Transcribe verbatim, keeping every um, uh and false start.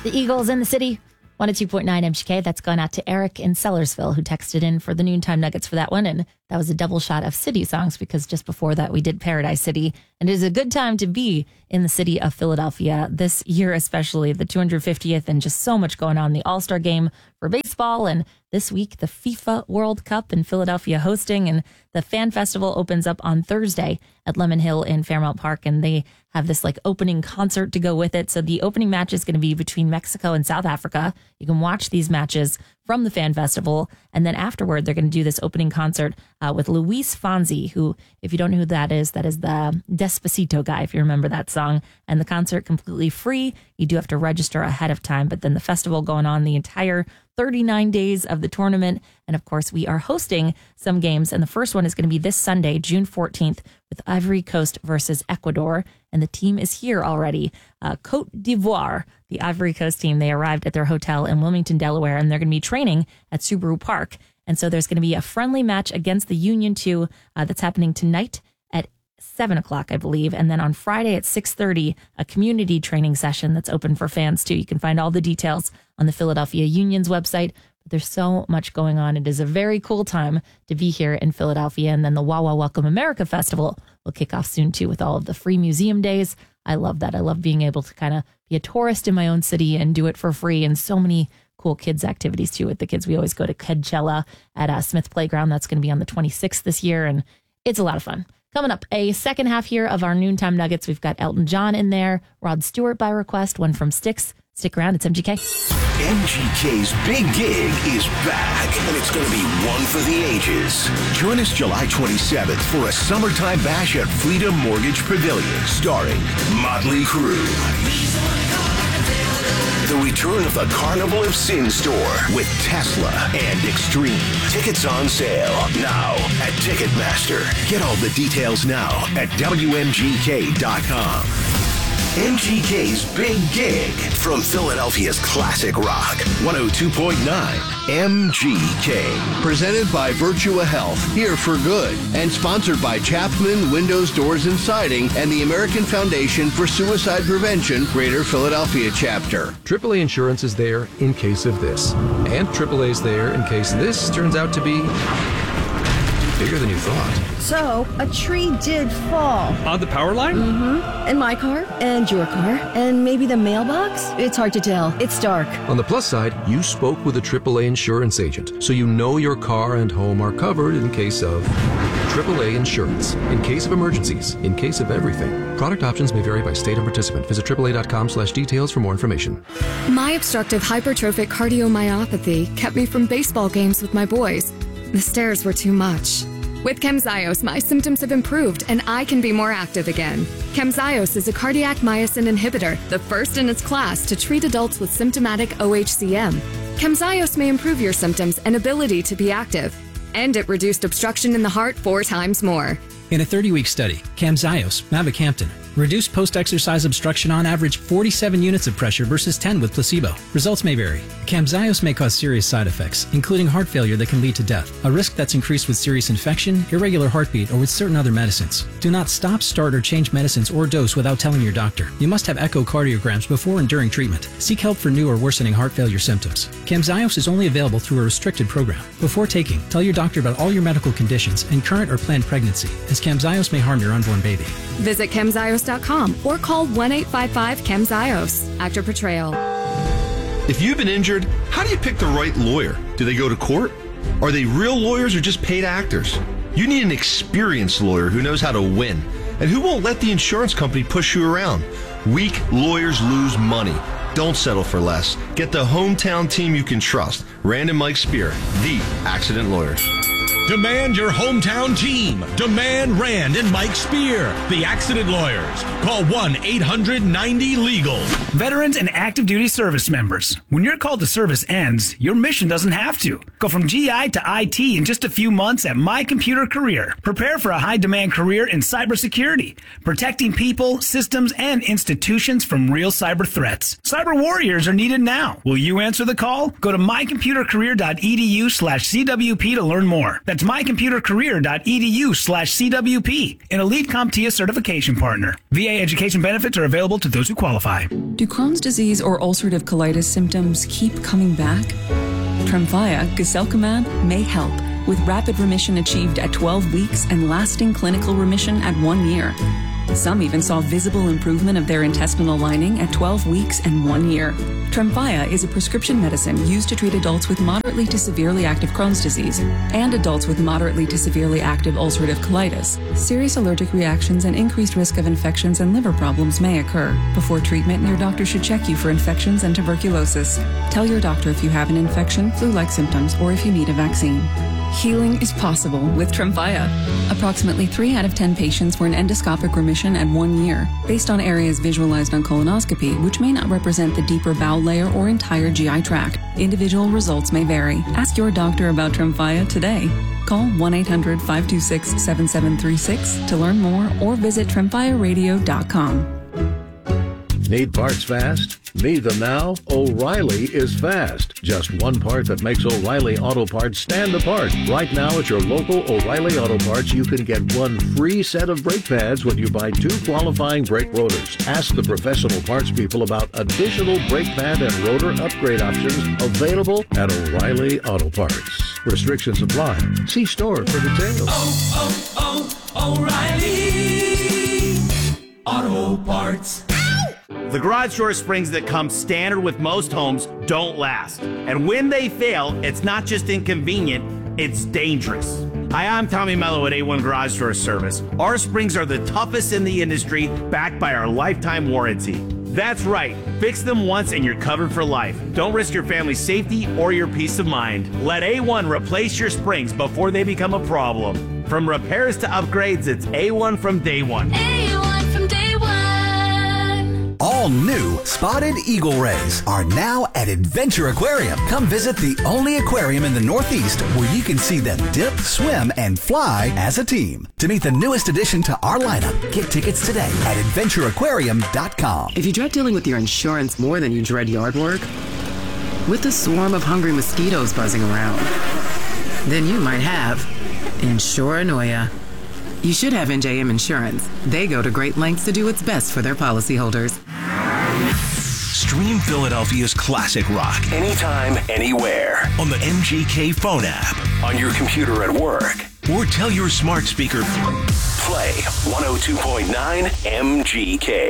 The Eagles in the city. one oh two point nine M G K. That's going out to Eric in Sellersville, who texted in for the Noontime Nuggets for that one. And that was a double shot of city songs because just before that we did Paradise City. And it is a good time to be in the city of Philadelphia this year, especially the two hundred fiftieth, and just so much going on. The All-Star Game for baseball, and this week the FIFA World Cup in Philadelphia hosting, and the Fan Festival opens up on Thursday at Lemon Hill in Fairmount Park, and they have this like opening concert to go with it. So the opening match is going to be between Mexico and South Africa. You can watch these matches from the Fan Festival, and then afterward they're going to do this opening concert uh, with Luis Fonsi, who, if you don't know who that is, that is the Despacito guy, if you remember that song. And the concert completely free. You do have to register ahead of time, but then the festival going on the entire thirty-nine days of the tournament. And of course, we are hosting some games, and the first one is going to be this Sunday, June fourteenth, with Ivory Coast versus Ecuador. And the team is here already. Uh, Cote d'Ivoire, the Ivory Coast team, they arrived at their hotel in Wilmington, Delaware, and they're going to be training at Subaru Park. And so there's going to be a friendly match against the Union two uh, that's happening tonight at seven o'clock, I believe. And then on Friday at six thirty, a community training session that's open for fans, too. You can find all the details on the Philadelphia Union's website. But there's so much going on. It is a very cool time to be here in Philadelphia. And then the Wawa Welcome America Festival will kick off soon, too, with all of the free museum days. I love that. I love being able to kind of be a tourist in my own city and do it for free. And so many cool kids activities, too, with the kids. We always go to Kedchella at uh, Smith Playground. That's going to be on the twenty-sixth this year, and it's a lot of fun. Coming up, a second half here of our Noontime Nuggets. We've got Elton John in there, Rod Stewart by request, one from Styx. Stick around, it's M G K. M G K's Big Gig is back, and it's going to be one for the ages. Join us July twenty-seventh for a summertime bash at Freedom Mortgage Pavilion, starring Motley Crue. The return of the Carnival of Sin store with Tesla and Extreme. Tickets on sale now at Ticketmaster. Get all the details now at W M G K dot com. M G K's Big Gig from Philadelphia's classic rock. one oh two point nine M G K. Presented by Virtua Health, here for good. And sponsored by Chapman Windows, Doors, and Siding and the American Foundation for Suicide Prevention, Greater Philadelphia Chapter. triple A Insurance is there in case of this. And triple A is there in case this turns out to be bigger than you thought. So, a tree did fall. On the power line? Mm-hmm. And my car, and your car, and maybe the mailbox? It's hard to tell. It's dark. On the plus side, you spoke with a triple A insurance agent, so you know your car and home are covered in case of triple A Insurance. In case of emergencies, in case of everything. Product options may vary by state and participant. Visit triple A dot com slash details for more information. My obstructive hypertrophic cardiomyopathy kept me from baseball games with my boys. The stairs were too much. With Camzyos, my symptoms have improved and I can be more active again. Camzyos is a cardiac myosin inhibitor, the first in its class to treat adults with symptomatic O H C M. Camzyos may improve your symptoms and ability to be active. And it reduced obstruction in the heart four times more. In a thirty-week study, Camzyos, mavacamten, reduced post-exercise obstruction on average forty-seven units of pressure versus ten with placebo. Results may vary. Camzyos may cause serious side effects, including heart failure that can lead to death, a risk that's increased with serious infection, irregular heartbeat, or with certain other medicines. Do not stop, start, or change medicines or dose without telling your doctor. You must have echocardiograms before and during treatment. Seek help for new or worsening heart failure symptoms. Camzyos is only available through a restricted program. Before taking, tell your doctor about all your medical conditions and current or planned pregnancy, as Camzyos may harm your unborn baby. Visit Camzyos dot com or call one eight five five Camzyos. Actor Portrayal. If you've been injured, how do you pick the right lawyer? Do they go to court? Are they real lawyers or just paid actors? You need an experienced lawyer who knows how to win and who won't let the insurance company push you around. Weak lawyers lose money. Don't settle for less. Get the hometown team you can trust. Rand and Mike Spear, the accident lawyers. Demand your hometown team. Demand Rand and Mike Spear, the accident lawyers. Call one eight hundred ninety legal. Veterans and active duty service members, when your call to service ends, your mission doesn't have to. Go from G I to I T in just a few months at My Computer Career. Prepare for a high-demand career in cybersecurity, protecting people, systems, and institutions from real cyber threats. Cyber warriors are needed now. Will you answer the call? Go to my computer career dot e d u slash C W P to learn more. That's That's my computer career dot e d u slash C W P, an elite CompTIA certification partner. V A education benefits are available to those who qualify. Do Crohn's disease or ulcerative colitis symptoms keep coming back? Tremfya, guselkumab, may help, with rapid remission achieved at twelve weeks and lasting clinical remission at one year. Some even saw visible improvement of their intestinal lining at twelve weeks and one year. Tremfya is a prescription medicine used to treat adults with moderately to severely active Crohn's disease and adults with moderately to severely active ulcerative colitis. Serious allergic reactions and increased risk of infections and liver problems may occur. Before treatment, your doctor should check you for infections and tuberculosis. Tell your doctor if you have an infection, flu-like symptoms, or if you need a vaccine. Healing is possible with Tremfya. Approximately three out of ten patients were in endoscopic remission at one year, based on areas visualized on colonoscopy, which may not represent the deeper bowel layer or entire G I tract. Individual results may vary. Ask your doctor about Tremfya today. Call one eight hundred, five two six, seven seven three six to learn more or visit tremfya radio dot com. Need parts fast? Need them now? O'Reilly is fast. Just one part that makes O'Reilly Auto Parts stand apart. Right now at your local O'Reilly Auto Parts, you can get one free set of brake pads when you buy two qualifying brake rotors. Ask the professional parts people about additional brake pad and rotor upgrade options available at O'Reilly Auto Parts. Restrictions apply. See store for details. Oh, oh, oh, O'Reilly Auto Parts. The garage door springs that come standard with most homes don't last. And when they fail, it's not just inconvenient, it's dangerous. Hi, I'm Tommy Mello at A one Garage Door Service. Our springs are the toughest in the industry, backed by our lifetime warranty. That's right. Fix them once and you're covered for life. Don't risk your family's safety or your peace of mind. Let A one replace your springs before they become a problem. From repairs to upgrades, it's A one from day one. A one from day one. All new spotted eagle rays are now at Adventure Aquarium. Come visit the only aquarium in the Northeast where you can see them dip, swim, and fly as a team. To meet the newest addition to our lineup, get tickets today at adventure aquarium dot com. If you dread dealing with your insurance more than you dread yard work, with a swarm of hungry mosquitoes buzzing around, then you might have Insuranoia. You should have N J M Insurance. They go to great lengths to do what's best for their policyholders. Stream Philadelphia's classic rock anytime, anywhere on the M G K phone app, on your computer at work, or tell your smart speaker, play one oh two point nine M G K.